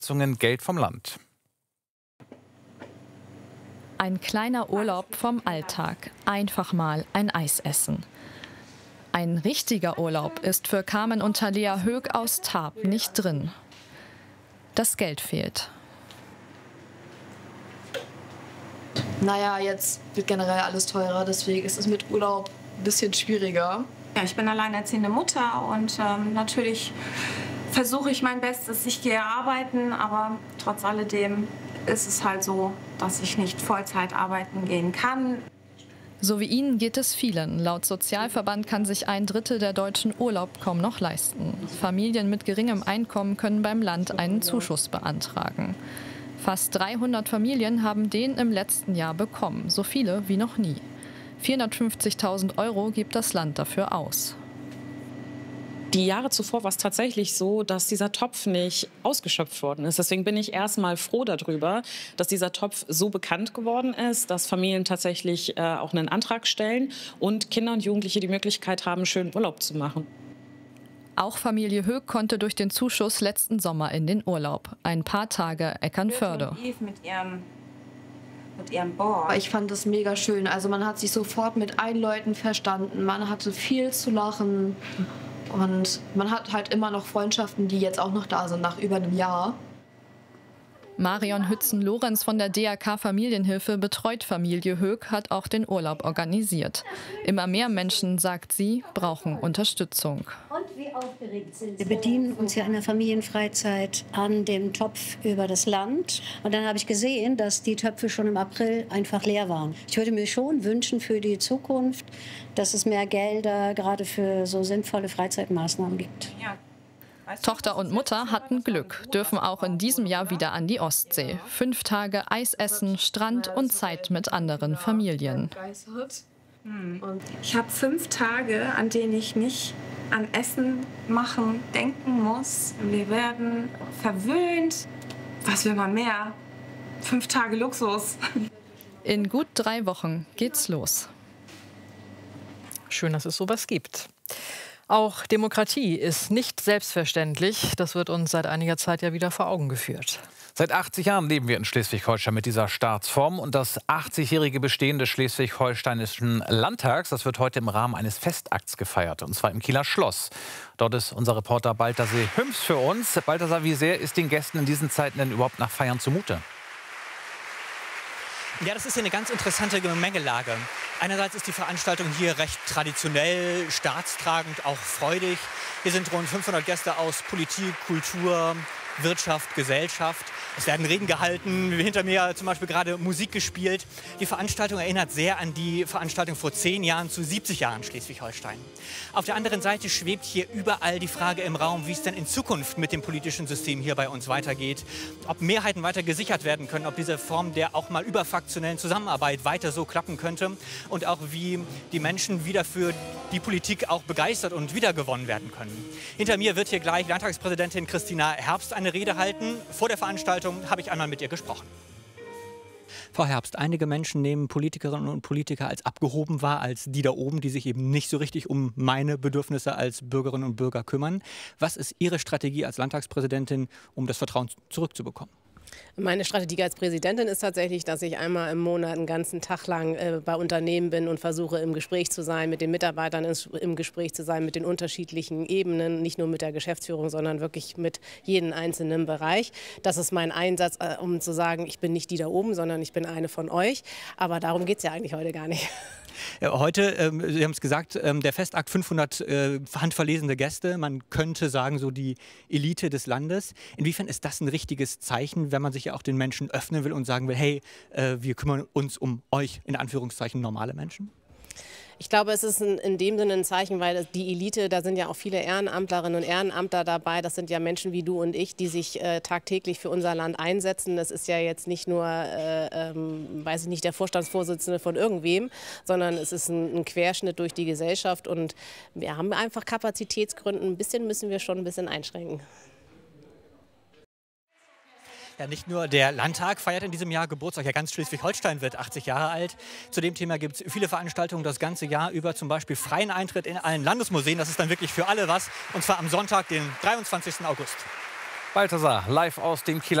Geld vom Land. Ein kleiner Urlaub vom Alltag. Einfach mal ein Eis essen. Ein richtiger Urlaub ist für Carmen und Thalia Höck aus Tarp nicht drin. Das Geld fehlt. Naja, jetzt wird generell alles teurer, deswegen ist es mit Urlaub ein bisschen schwieriger. Ja, ich bin alleinerziehende Mutter und natürlich versuche ich mein Bestes. Ich gehe arbeiten, aber trotz alledem ist es halt so, dass ich nicht Vollzeit arbeiten gehen kann. So wie Ihnen geht es vielen. Laut Sozialverband kann sich 1/3 der Deutschen Urlaub kaum noch leisten. Familien mit geringem Einkommen können beim Land einen Zuschuss beantragen. Fast 300 Familien haben den im letzten Jahr bekommen, so viele wie noch nie. 450.000 € gibt das Land dafür aus. Die Jahre zuvor war es tatsächlich so, dass dieser Topf nicht ausgeschöpft worden ist. Deswegen bin ich erstmal froh darüber, dass dieser Topf so bekannt geworden ist, dass Familien tatsächlich auch einen Antrag stellen und Kinder und Jugendliche die Möglichkeit haben, schönen Urlaub zu machen. Auch Familie Höck konnte durch den Zuschuss letzten Sommer in den Urlaub. Ein paar Tage Eckernförde. Mit ihrem Board. Ich fand das mega schön. Also man hat sich sofort mit allen Leuten verstanden. Man hatte viel zu lachen. Und man hat halt immer noch Freundschaften, die jetzt auch noch da sind, nach über einem Jahr. Marion Hützen-Lorenz von der DRK Familienhilfe betreut Familie Höck, hat auch den Urlaub organisiert. Immer mehr Menschen, sagt sie, brauchen Unterstützung. Wir bedienen uns ja in der Familienfreizeit an dem Topf über das Land. Und dann habe ich gesehen, dass die Töpfe schon im April einfach leer waren. Ich würde mir schon wünschen für die Zukunft, dass es mehr Gelder gerade für so sinnvolle Freizeitmaßnahmen gibt. Ja. Tochter und Mutter hatten Glück, dürfen auch in diesem Jahr wieder an die Ostsee. 5 Tage Eis essen, Strand und Zeit mit anderen Familien. Ich habe 5 Tage, an denen ich nicht an Essen machen denken muss. Wir werden verwöhnt. Was will man mehr? 5 Tage Luxus. In gut 3 Wochen geht's los. Schön, dass es sowas gibt. Auch Demokratie ist nicht selbstverständlich. Das wird uns seit einiger Zeit ja wieder vor Augen geführt. Seit 80 Jahren leben wir in Schleswig-Holstein mit dieser Staatsform. Und das 80-jährige Bestehen des Schleswig-Holsteinischen Landtags, das wird heute im Rahmen eines Festakts gefeiert. Und zwar im Kieler Schloss. Dort ist unser Reporter Balthasar Hüms für uns. Balthasar, wie sehr ist den Gästen in diesen Zeiten denn überhaupt nach Feiern zumute? Ja, das ist ja eine ganz interessante Gemengelage. Einerseits ist die Veranstaltung hier recht traditionell, staatstragend, auch freudig. Hier sind rund 500 Gäste aus Politik, Kultur, Wirtschaft, Gesellschaft. Es werden Reden gehalten, hinter mir zum Beispiel gerade Musik gespielt. Die Veranstaltung erinnert sehr an die Veranstaltung vor 10 Jahren zu 70 Jahren Schleswig-Holstein. Auf der anderen Seite schwebt hier überall die Frage im Raum, wie es denn in Zukunft mit dem politischen System hier bei uns weitergeht. Ob Mehrheiten weiter gesichert werden können, ob diese Form der auch mal überfraktionellen Zusammenarbeit weiter so klappen könnte und auch wie die Menschen wieder für die Politik auch begeistert und wiedergewonnen werden können. Hinter mir wird hier gleich Landtagspräsidentin Christina Herbst eine Rede halten. Vor der Veranstaltung habe ich einmal mit ihr gesprochen. Frau Herbst, einige Menschen nehmen Politikerinnen und Politiker als abgehoben wahr, als die da oben, die sich eben nicht so richtig um meine Bedürfnisse als Bürgerinnen und Bürger kümmern. Was ist Ihre Strategie als Landtagspräsidentin, um das Vertrauen zurückzubekommen? Meine Strategie als Präsidentin ist tatsächlich, dass ich einmal im Monat einen ganzen Tag lang bei Unternehmen bin und versuche im Gespräch zu sein, mit den Mitarbeitern im Gespräch zu sein, mit den unterschiedlichen Ebenen, nicht nur mit der Geschäftsführung, sondern wirklich mit jedem einzelnen Bereich. Das ist mein Einsatz, um zu sagen, ich bin nicht die da oben, sondern ich bin eine von euch. Aber darum geht es ja eigentlich heute gar nicht. Ja, heute, Sie haben es gesagt, der Festakt 500 handverlesene Gäste. Man könnte sagen, so die Elite des Landes. Inwiefern ist das ein richtiges Zeichen, wenn man sich ja auch den Menschen öffnen will und sagen will, hey, wir kümmern uns um euch, in Anführungszeichen, normale Menschen? Ich glaube, es ist in dem Sinne ein Zeichen, weil die Elite, da sind ja auch viele Ehrenamtlerinnen und Ehrenamtler dabei. Das sind ja Menschen wie du und ich, die sich tagtäglich für unser Land einsetzen. Das ist ja jetzt nicht nur, weiß ich nicht, der Vorstandsvorsitzende von irgendwem, sondern es ist ein Querschnitt durch die Gesellschaft. Und wir haben einfach Kapazitätsgründen. Ein bisschen müssen wir schon ein bisschen einschränken. Ja, nicht nur der Landtag feiert in diesem Jahr Geburtstag, ja ganz Schleswig-Holstein wird 80 Jahre alt. Zu dem Thema gibt es viele Veranstaltungen das ganze Jahr über, zum Beispiel freien Eintritt in allen Landesmuseen. Das ist dann wirklich für alle was, und zwar am Sonntag, den 23. August. Balthasar, live aus dem Kieler